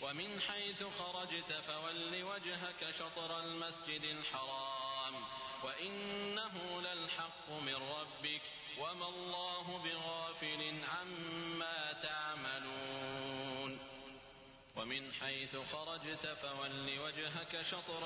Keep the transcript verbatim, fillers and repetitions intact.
ومن حيث خرجت فول وجهك شطر المسجد الحرام وإنه للحق من ربك وما الله بغافل عما تعملون ومن حيث خرجت فول وجهك شطر